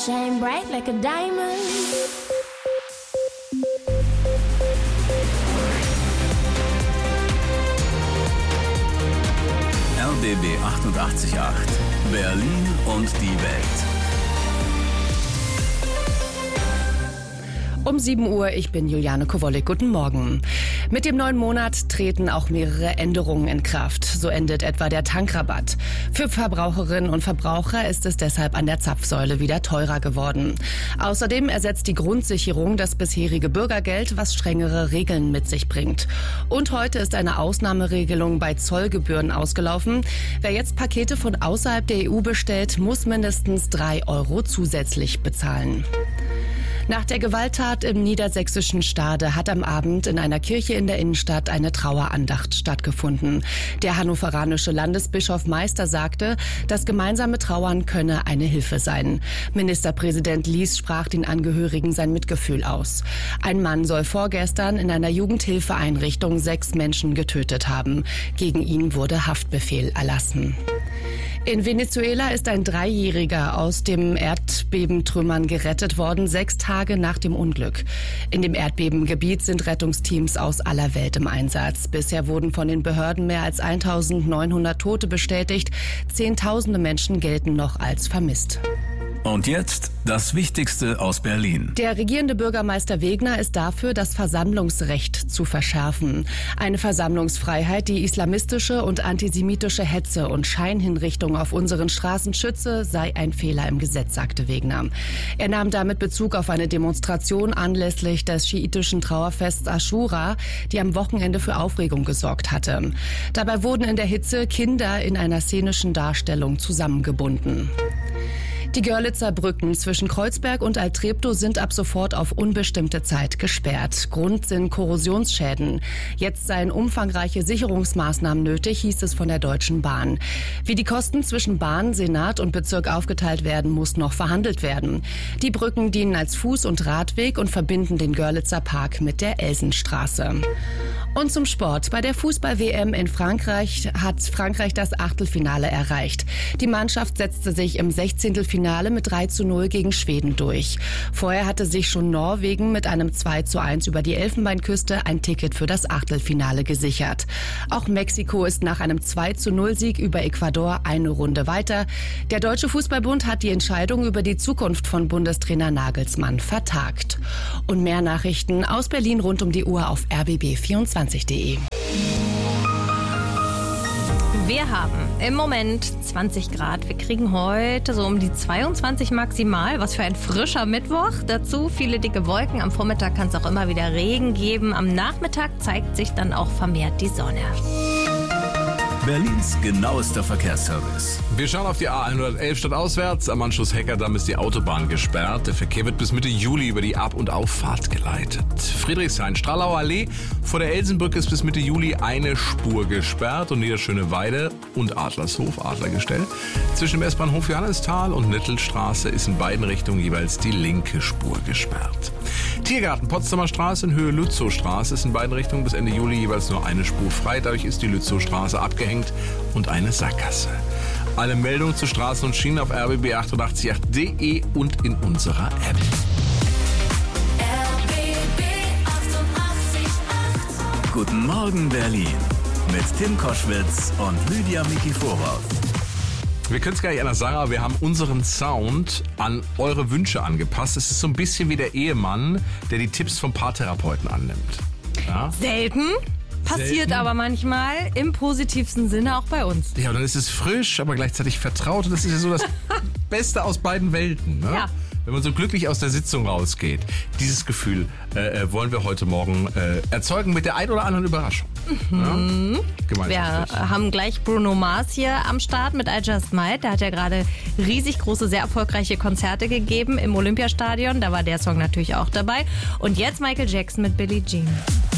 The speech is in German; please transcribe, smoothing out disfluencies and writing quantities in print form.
shine bright like a diamond. RBB 88.8 Berlin und die Welt. Um 7 Uhr, ich bin Juliane Kowollik. Guten Morgen. Mit dem neuen Monat treten auch mehrere Änderungen in Kraft. So endet etwa der Tankrabatt. Für Verbraucherinnen und Verbraucher ist es deshalb an der Zapfsäule wieder teurer geworden. Außerdem ersetzt die Grundsicherung das bisherige Bürgergeld, was strengere Regeln mit sich bringt. Und heute ist eine Ausnahmeregelung bei Zollgebühren ausgelaufen. Wer jetzt Pakete von außerhalb der EU bestellt, muss mindestens 3 € zusätzlich bezahlen. Nach der Gewalttat im niedersächsischen Stade hat am Abend in einer Kirche in der Innenstadt eine Trauerandacht stattgefunden. Der hannoveranische Landesbischof Meister sagte, das gemeinsame Trauern könne eine Hilfe sein. Ministerpräsident Lies sprach den Angehörigen sein Mitgefühl aus. Ein Mann soll vorgestern in einer Jugendhilfeeinrichtung 6 Menschen getötet haben. Gegen ihn wurde Haftbefehl erlassen. In Venezuela ist ein 3-Jähriger aus dem Erdbebentrümmern gerettet worden, 6 Tage nach dem Unglück. In dem Erdbebengebiet sind Rettungsteams aus aller Welt im Einsatz. Bisher wurden von den Behörden mehr als 1900 Tote bestätigt. Zehntausende Menschen gelten noch als vermisst. Und jetzt das Wichtigste aus Berlin. Der regierende Bürgermeister Wegner ist dafür, das Versammlungsrecht zu verschärfen. Eine Versammlungsfreiheit, die islamistische und antisemitische Hetze und Scheinhinrichtung auf unseren Straßen schütze, sei ein Fehler im Gesetz, sagte Wegner. Er nahm damit Bezug auf eine Demonstration anlässlich des schiitischen Trauerfests Aschura, die am Wochenende für Aufregung gesorgt hatte. Dabei wurden in der Hitze Kinder in einer szenischen Darstellung zusammengebunden. Die Görlitzer Brücken zwischen Kreuzberg und Alt-Treptow sind ab sofort auf unbestimmte Zeit gesperrt. Grund sind Korrosionsschäden. Jetzt seien umfangreiche Sicherungsmaßnahmen nötig, hieß es von der Deutschen Bahn. Wie die Kosten zwischen Bahn, Senat und Bezirk aufgeteilt werden, muss noch verhandelt werden. Die Brücken dienen als Fuß- und Radweg und verbinden den Görlitzer Park mit der Elsenstraße. Und zum Sport. Bei der Fußball-WM in Frankreich hat Frankreich das Achtelfinale erreicht. Die Mannschaft setzte sich im 16. Finale mit 3:0 gegen Schweden durch. Vorher hatte sich schon Norwegen mit einem 2:1 über die Elfenbeinküste ein Ticket für das Achtelfinale gesichert. Auch Mexiko ist nach einem 2:0-Sieg über Ecuador eine Runde weiter. Der Deutsche Fußballbund hat die Entscheidung über die Zukunft von Bundestrainer Nagelsmann vertagt. Und mehr Nachrichten aus Berlin rund um die Uhr auf rbb24.de. Wir haben im Moment 20 Grad. Wir kriegen heute so um die 22 maximal. Was für ein frischer Mittwoch. Dazu viele dicke Wolken. Am Vormittag kann es auch immer wieder Regen geben. Am Nachmittag zeigt sich dann auch vermehrt die Sonne. Berlins genauester Verkehrsservice. Wir schauen auf die A111 stadtauswärts. Am Anschluss Heckerdamm ist die Autobahn gesperrt. Der Verkehr wird bis Mitte Juli über die Ab- und Auffahrt geleitet. Friedrichshain-Strahlau Allee. Vor der Elsenbrücke ist bis Mitte Juli eine Spur gesperrt. Und Niederschöneweide und Adlershof, Adlergestell. Zwischen dem S-Bahnhof Johannisthal und Nittelstraße ist in beiden Richtungen jeweils die linke Spur gesperrt. Tiergarten Potsdamer Straße in Höhe Lützowstraße ist in beiden Richtungen bis Ende Juli jeweils nur eine Spur frei. Dadurch ist die Lützowstraße abgehängt und eine Sackgasse. Alle Meldungen zu Straßen und Schienen auf rbb888.de und in unserer App. RBB 88.8. Guten Morgen Berlin mit Tim Koschwitz und Lydia Mikiforov. Wir können es gar nicht anders sagen, aber wir haben unseren Sound an eure Wünsche angepasst. Es ist so ein bisschen wie der Ehemann, der die Tipps vom Paartherapeuten annimmt. Ja? Selten. Passiert aber manchmal im positivsten Sinne auch bei uns. Ja, und dann ist es frisch, aber gleichzeitig vertraut. Und das ist ja so das Beste aus beiden Welten. Ne? Ja. Wenn man so glücklich aus der Sitzung rausgeht. Dieses Gefühl wollen wir heute Morgen erzeugen mit der ein oder anderen Überraschung. Mhm. Ja? Wir haben gleich Bruno Mars hier am Start mit I Just Might. Der hat ja gerade riesig große, sehr erfolgreiche Konzerte gegeben im Olympiastadion. Da war der Song natürlich auch dabei. Und jetzt Michael Jackson mit Billie Jean.